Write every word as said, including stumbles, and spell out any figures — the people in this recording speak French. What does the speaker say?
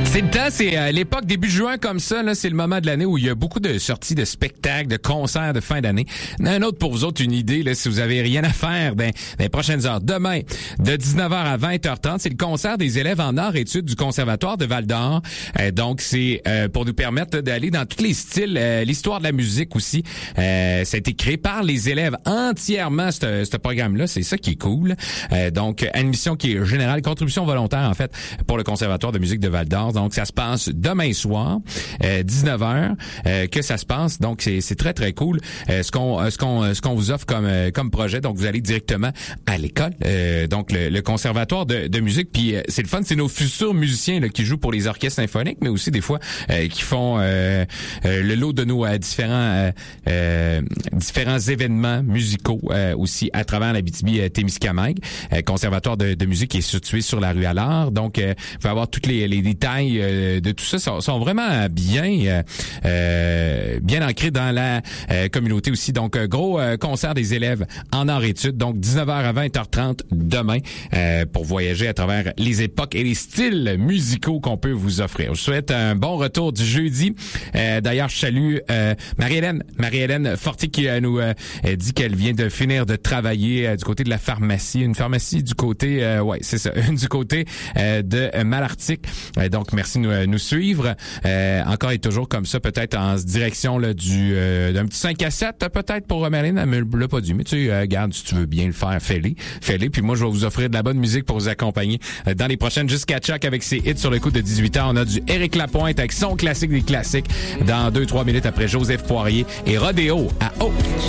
C'est le temps, c'est euh, l'époque début juin comme ça, là, c'est le moment de l'année où il y a beaucoup de sorties de spectacles, de concerts de fin d'année. Un autre pour vous autres, une idée, là, si vous avez rien à faire dans, dans les prochaines heures. Demain, de dix-neuf heures à vingt heures trente, c'est le concert des élèves en arts et études du Conservatoire de Val-d'Or. Euh, donc, c'est euh, pour nous permettre là, d'aller dans tous les styles, euh, l'histoire de la musique aussi. Euh, ça a été créé par les élèves entièrement, ce, ce programme-là. C'est ça qui est cool. Euh, donc, admission qui est générale, contribution volontaire, en fait, pour le Conservatoire de musique de Val-d'Or. Donc, ça se passe demain soir, euh, dix-neuf heures, euh, que ça se passe. Donc, c'est, c'est très, très cool. Euh, ce qu'on, euh, ce qu'on, euh, ce qu'on vous offre comme, euh, comme projet. Donc, vous allez directement à l'école. Euh, donc, le, le Conservatoire de, de musique. Puis, euh, c'est le fun. C'est nos futurs musiciens là, qui jouent pour les orchestres symphoniques, mais aussi des fois euh, qui font euh, euh, le lot de nos euh, différents, euh, euh, différents événements musicaux euh, aussi à travers l'Abitibi-Témiscamingue. Euh, Conservatoire de, de musique qui est situé sur la rue Allard. Donc, euh, vous allez avoir tous les, les détails euh, de tout ça sont, sont vraiment bien euh, bien ancrés dans la euh, communauté aussi. Donc, gros euh, concert des élèves en arts-études. Donc, dix-neuf heures à vingt heures trente demain euh, pour voyager à travers les époques et les styles musicaux qu'on peut vous offrir. Je souhaite un bon retour du jeudi. Euh, d'ailleurs, je salue euh, Marie-Hélène. Marie-Hélène Fortier qui euh, nous euh, dit qu'elle vient de finir de travailler euh, du côté de la pharmacie. Une pharmacie du côté, euh, ouais, c'est ça, du côté euh, de Malartic. Euh, donc, merci de nous, euh, nous suivre. Euh, encore et toujours comme ça, peut-être en direction là, du euh, d'un petit cinq à sept, peut-être pour Marie-Hélène. Elle me l'a pas dit, mais tu sais, euh, regarde, si tu veux bien le faire, fais-le. Fais-le. Puis moi, je vais vous offrir de la bonne musique pour vous accompagner euh, dans les prochaines jusqu'à Chuck avec ses hits sur le coup de dix-huit heures. On a du Éric Lapointe avec son classique des classiques dans deux trois minutes après Joseph Poirier et Rodéo à Haute.